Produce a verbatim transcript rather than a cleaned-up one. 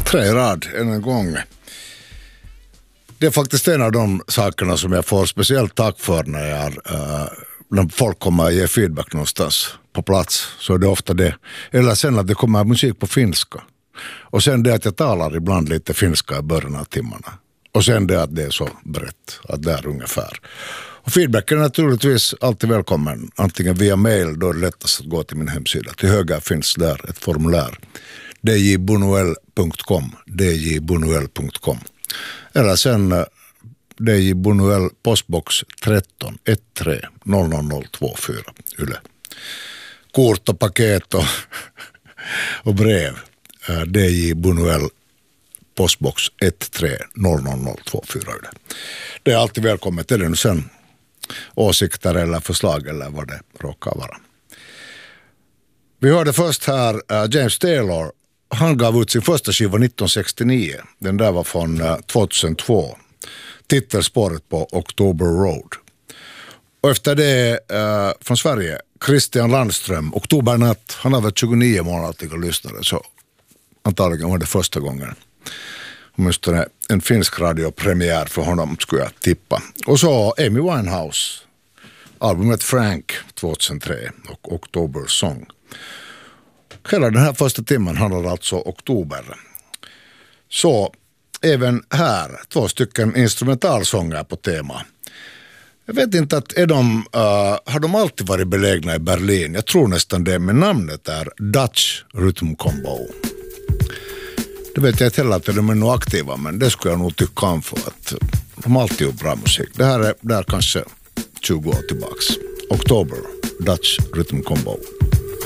Tre rad än en gång. Det är faktiskt en av de sakerna som jag får speciellt tack för när, jag, uh, när folk kommer och ger feedback någonstans på plats. Så är det ofta det. Eller sen att det kommer musik på finska. Och sen det att jag talar ibland lite finska i början av timmarna. Och sen det att det är så brett, att det är ungefär. Och feedbacken är naturligtvis alltid välkommen. Antingen via mail, då är det lättast att gå till min hemsida. Till höger finns där ett formulär. d j bunuel punkt com d j bunuel punkt com Eller sen D J Bunuel postbox tretton ett tre noll noll noll två fyra Yle. Kort och paket och, och brev. D J Bunuel postbox ett tre noll noll noll två fyra Yle. Det är alltid välkommet. Är det nu sen åsikter eller förslag eller vad det råkar vara. Vi hörde först här uh, James Taylor. Han gav ut sin första skiva nittonhundrasextionio. Den där var från uh, tvåtusentvå. Titelspåret på October Road. Och efter det uh, från Sverige, Christian Landström, Oktobernatt. Han har varit tjugonio månatliga lyssnare, så antagligen var det första gången. Åtminstone en finsk radiopremiär för honom skulle jag tippa. Och så Amy Winehouse, albumet Frank tvåtusentre och October Song. Hela den här första timmen handlar alltså oktober. Så även här två stycken instrumentalsånger på tema. Jag vet inte att är de, uh, har de alltid varit belägna i Berlin. Jag tror nästan det, men namnet är Dutch Rhythm Combo. Det vet jag inte heller att de är nog aktiva, men det skulle jag nog tycka om för att de har alltid gjort bra musik. Det här är där kanske tjugo år tillbaks. October, Dutch Rhythm Combo.